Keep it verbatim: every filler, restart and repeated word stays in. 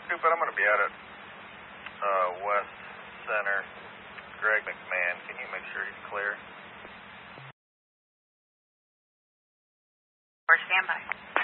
Stupid, I'm going to be out at uh, West Center. Greg McMahon, can you make sure he's clear? Or standby.